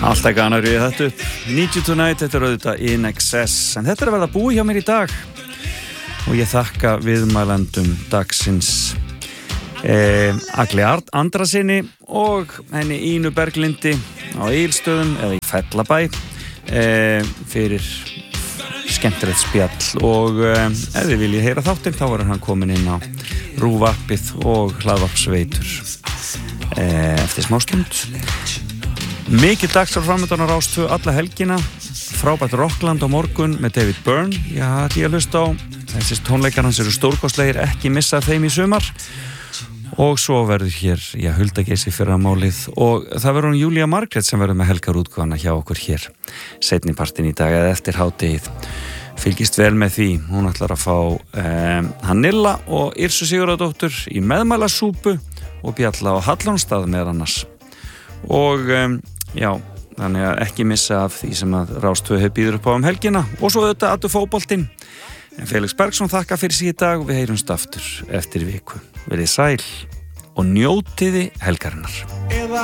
Alltaf ganar við þetta upp. Need You Tonight, þetta auðvitað In Excess. En þetta að verða búið hjá mér í dag. Og ég þakka viðmælandum dagsins Agli Andrasyni og henni Ínu Berglindi á Egilsstöðum eða í Fellabæ fyrir skemmtilegt spjall og ef þið viljið heyra þáttinn þá verður hann komin inn á RÚV-appið og hlaðvarpsveitur eftir smástund. Mikið dagsar framöndan á Rás 2 alla helgina, frábært Rockland á morgun með David Byrne, því að hlusta á þessi tónleikar hans eru stórkostlegir, ekki missa þeim í sumar og svo verður hér, Hulda Geysi fyrramálið og það verður hún Júlía Margrét sem verður með helgarútgáfuna hjá okkur hér seinni partinn í dag eða eftir hádegið. Fylgist vel með því, hún ætlar að fá Hannilla og Yrsu Sigurðardóttur í meðmælasúpu og Bjalla á Hallónstað með annars og þannig að ekki missa af því sem að Rás 2 býður upp á helgina og svo auðvitað allur fótboltinn. En Felix Bergsson þakka fyrir sig í dag og við heyrumst aftur eftir viku. Verið sæl og njótiði helgarinnar.